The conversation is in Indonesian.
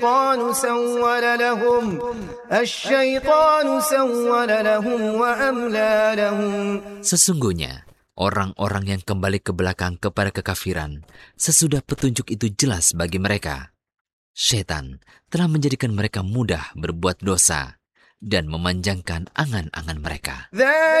Sesungguhnya, orang-orang yang kembali ke belakang kepada kekafiran, sesudah petunjuk itu jelas bagi mereka. Setan telah menjadikan mereka mudah berbuat dosa dan memanjangkan angan-angan mereka.